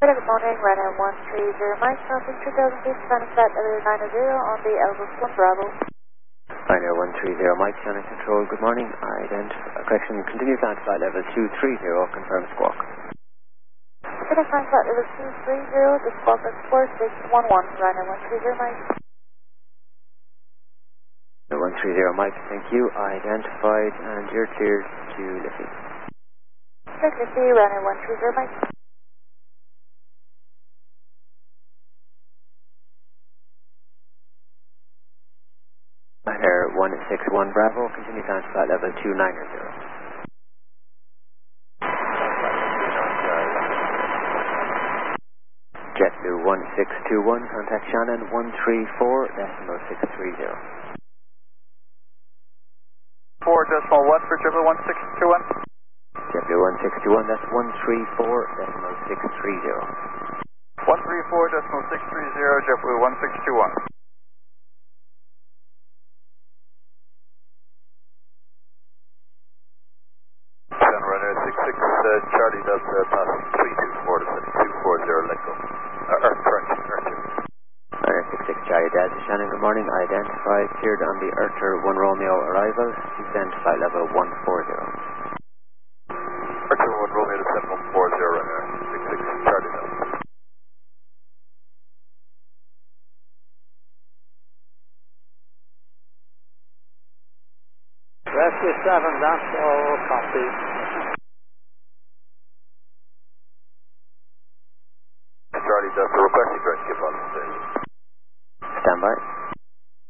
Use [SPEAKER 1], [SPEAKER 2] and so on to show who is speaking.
[SPEAKER 1] Good morning, Rhino 130 Mike, Southern 2000 feet, Sunset, 90 on the Elvis 1 Bravo.
[SPEAKER 2] Rhino 130 Mike, Channel Control, good morning. Correction, continue flight flight level 230, confirm squawk.
[SPEAKER 1] Finish flight level 230, the squawk is 4611, Rhino 130 Mike.
[SPEAKER 2] Rhino 130 Mike, thank you. Identified and you're cleared to Liffey.
[SPEAKER 1] Check Liffey, Rhino 130 Mike.
[SPEAKER 2] Air 161 Bravo, continue flight flight level 290. JetBlue 1621, contact Shannon 134.630.
[SPEAKER 3] 4.1 for JetBlue 1621.
[SPEAKER 2] JetBlue 1621, that's 134.630.
[SPEAKER 3] 134.630, JetBlue 1621. Charlie does passing 324 to 240, let go. Correction.
[SPEAKER 2] Air 66 Charlie Delta, Shannon, good morning. Identified, cleared on the Erter 1 Romeo arrival, descent flight level 140.
[SPEAKER 3] Erter 1 Romeo descent 140, Air 66 Charlie Delta.
[SPEAKER 4] Rescue 7, that's all copy.